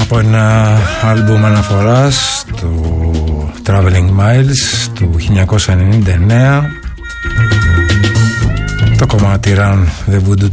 από ένα άλμπουμ αναφοράς του Traveling Miles του 1999, το κομμάτι Run the Voodoo